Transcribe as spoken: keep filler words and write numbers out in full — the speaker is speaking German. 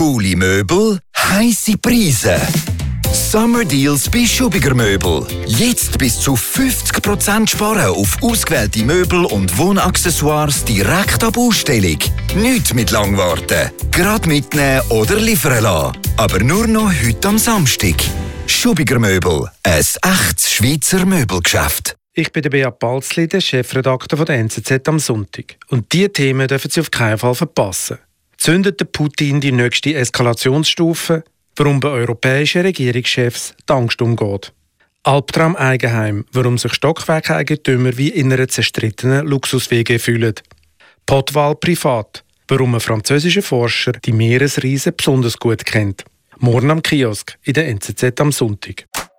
Coole Möbel, heisse Preise. Summer Deals bei Schubiger Möbel. Jetzt bis zu fünfzig Prozent sparen auf ausgewählte Möbel und Wohnaccessoires direkt ab Ausstellung. Nicht mit lang warten. Gerade mitnehmen oder liefern lassen. Aber nur noch heute am Samstag. Schubiger Möbel. Ein echtes Schweizer Möbelgeschäft. Ich bin der Beat Balzli, der Chefredakteur von der N Z Z am Sonntag. Und diese Themen dürfen Sie auf keinen Fall verpassen. Zündet der Putin die nächste Eskalationsstufe? Warum bei europäischen Regierungschefs die Angst umgeht. Albtraum-Eigenheim, warum sich Stockwerkeigentümer wie in einer zerstrittenen Luxus-W G fühlen. Pottwal privat, warum ein französischer Forscher die Meeresriesen besonders gut kennt. Morgen am Kiosk in der N Z Z am Sonntag.